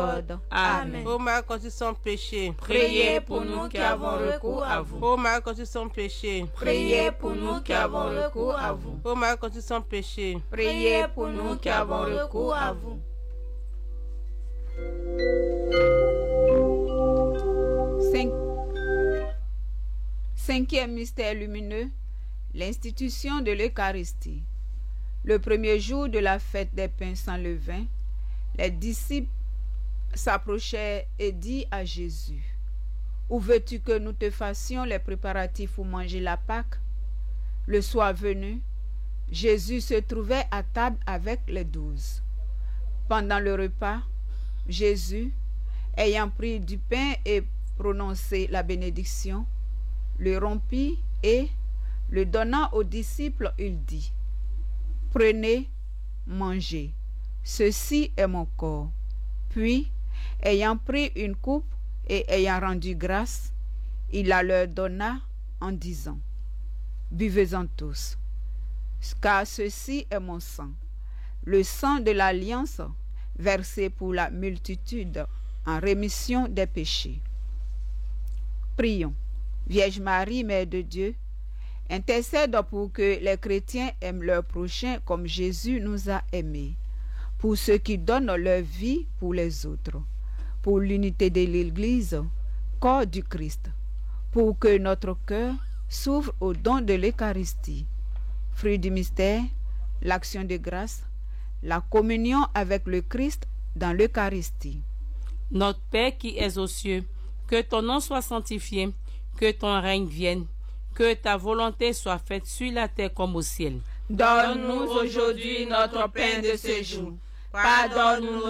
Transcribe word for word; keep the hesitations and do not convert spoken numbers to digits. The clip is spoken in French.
Amen. Ô Marie conçue sans péché, Priez pour nous qui avons recours à vous. ô Marie conçue sans péché, Priez pour nous qui avons recours à vous. ô Marie conçue sans péché, Priez pour nous qui avons recours à vous. Cinq- Cinquième mystère lumineux, l'institution de l'Eucharistie. Le premier jour de la fête des pains sans levain, les disciples s'approchèrent et dirent à Jésus: Où veux-tu que nous te fassions les préparatifs pour manger la Pâque? Le soir venu, Jésus se trouvait à table avec les douze. Pendant le repas, Jésus, ayant pris du pain et prononcé la bénédiction, le rompit et, le donnant aux disciples, il dit: Prenez, mangez, ceci est mon corps. Puis, ayant pris une coupe et ayant rendu grâce, il la leur donna en disant: Buvez-en tous, car ceci est mon sang, le sang de l'alliance versé pour la multitude en rémission des péchés. Prions. Vierge Marie, Mère de Dieu, intercède pour que les chrétiens aiment leur prochain comme Jésus nous a aimés, pour ceux qui donnent leur vie pour les autres, pour l'unité de l'Église, corps du Christ, pour que notre cœur s'ouvre au don de l'Eucharistie, fruit du mystère, l'action de grâce, la communion avec le Christ dans l'Eucharistie. Notre Père qui es aux cieux, que ton nom soit sanctifié, que ton règne vienne, que ta volonté soit faite sur la terre comme au ciel. Donne-nous aujourd'hui notre pain de ce jour. Pardonne-nous